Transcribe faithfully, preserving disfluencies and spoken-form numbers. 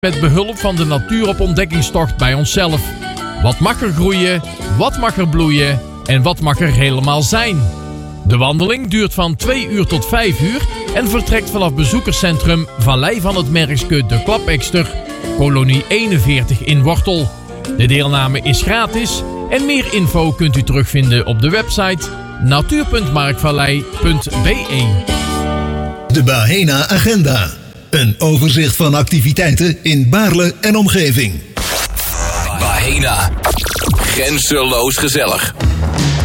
Met behulp van de natuur op ontdekkingstocht bij onszelf. Wat mag er groeien, wat mag er bloeien en wat mag er helemaal zijn? De wandeling duurt van twee uur tot vijf uur en vertrekt vanaf bezoekerscentrum Vallei van het Merkske de Klapekster, kolonie eenenveertig in Wortel. De deelname is gratis en meer info kunt u terugvinden op de website natuur punt markvallei punt b e. De Bahena Agenda. Een overzicht van activiteiten in Baarle en omgeving. Bahena. Grenzeloos gezellig.